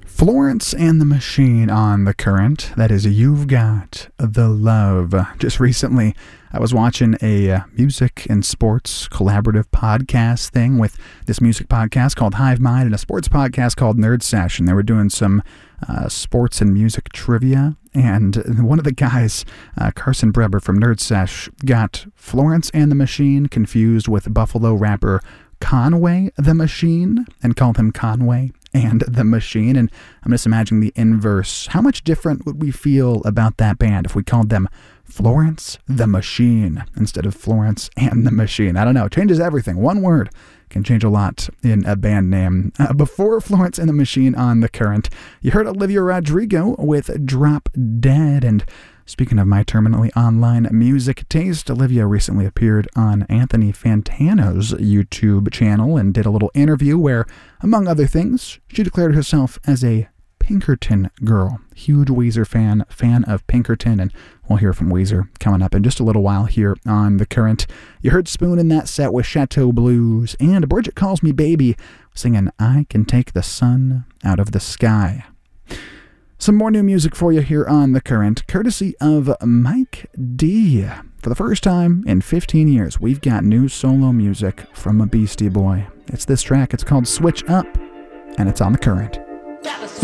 Florence and the Machine on The Current. That is You've Got the Love. Just recently, I was watching a music and sports collaborative podcast thing with this music podcast called Hive Mind and a sports podcast called Nerd Sesh. They were doing some sports and music trivia. And one of the guys, Carson Breber from Nerd Sesh, got Florence and the Machine confused with Buffalo rapper Conway the Machine and called him Conway and the Machine. And I'm just imagining the inverse. How much different would we feel about that band if we called them Florence the Machine instead of Florence and the Machine? I don't know. It changes everything. One word can change a lot in a band name. Before Florence and the Machine on The Current, you heard Olivia Rodrigo with Drop Dead. And speaking of my terminally online music taste, Olivia recently appeared on Anthony Fantano's YouTube channel and did a little interview where, among other things, she declared herself as a Pinkerton girl. Huge Weezer fan of Pinkerton, and we'll hear from Weezer coming up in just a little while here on The Current. You heard Spoon in that set with Chateau Blues, and Bridget Calls Me Baby singing I Can Take the Sun Out of the Sky. Some more new music for you here on The Current, courtesy of Mike D. For the first time in 15 years, we've got new solo music from a Beastie Boy. It's this track. It's called Switch Up, and it's on The Current.